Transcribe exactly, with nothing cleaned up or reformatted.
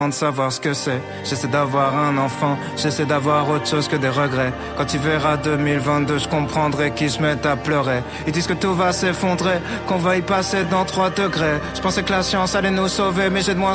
de savoir ce que c'est. J'essaie d'avoir un enfant, j'essaie d'avoir autre chose que des regrets. Quand tu verras deux mille vingt-deux, je comprendrai qu'ils se mettent à pleurer. Ils disent que tout va s'effondrer, qu'on va y passer dans trois degrés. Je pensais que la science allait nous sauver, mais j'ai de moins